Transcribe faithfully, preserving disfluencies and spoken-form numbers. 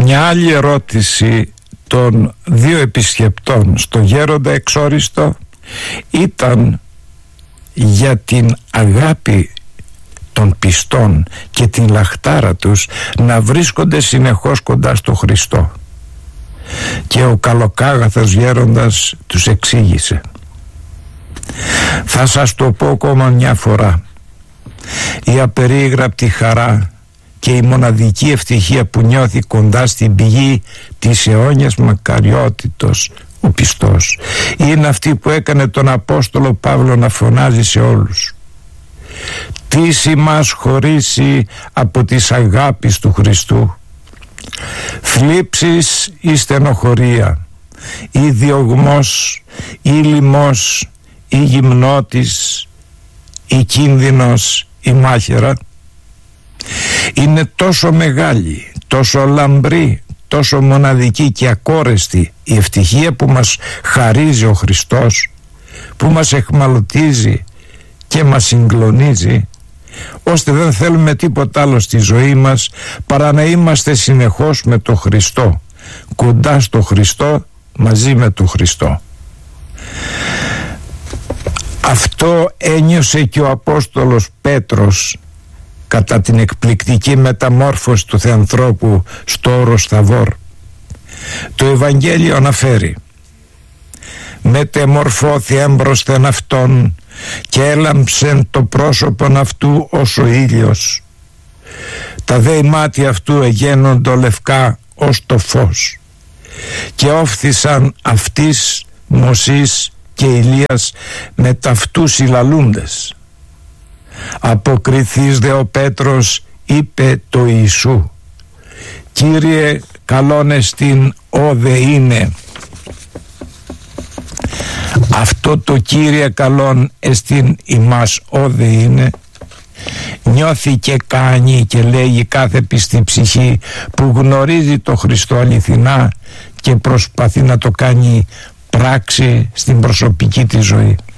Μια άλλη ερώτηση των δύο επισκεπτών στο γέροντα Εξόριστο ήταν για την αγάπη των πιστών και την λαχτάρα τους να βρίσκονται συνεχώς κοντά στο Χριστό. Και ο καλοκάγαθος γέροντας τους εξήγησε. Θα σας το πω ακόμα μια φορά. Η απερίγραπτη χαρά και η μοναδική ευτυχία που νιώθει κοντά στην πηγή της αιώνιας μακαριότητος ο πιστός είναι αυτή που έκανε τον Απόστολο Παύλο να φωνάζει σε όλους: τι μας χωρίσει από της αγάπης του Χριστού? Θλίψεις ή στενοχωρία, ή διωγμός, ή λιμός, ή γυμνότης, ή κίνδυνος, ή μάχαιρα. Είναι τόσο μεγάλη, τόσο λαμπρή, τόσο μοναδική και ακόρεστη η ευτυχία που μας χαρίζει ο Χριστός, που μας εχμαλωτίζει και μας συγκλονίζει, ώστε δεν θέλουμε τίποτα άλλο στη ζωή μας παρά να είμαστε συνεχώς με τον Χριστό, κοντά στο Χριστό, μαζί με τον Χριστό. Αυτό ένιωσε και ο Απόστολος Πέτρος κατά την εκπληκτική μεταμόρφωση του Θεανθρώπου στο όρος Θαβόρ. Το Ευαγγέλιο αναφέρει: μετεμορφώθη έμπροσθεν αυτόν και έλαμψεν το πρόσωπον αυτού ως ο ήλιος. Τα δε μάτια αυτού εγένοντο λευκά ως το φως και όφθησαν αυτής Μωσής και Ηλίας με ταυτούς συλλαλούντες. Αποκριθείς δε ο Πέτρος είπε το Ιησού: Κύριε, καλόν εστιν όδε είναι. Αυτό το Κύριε καλόν εστιν ημάς όδε είναι νιώθει και κάνει και λέγει κάθε πιστή ψυχή που γνωρίζει το Χριστό αληθινά και προσπαθεί να το κάνει πράξη στην προσωπική της ζωή.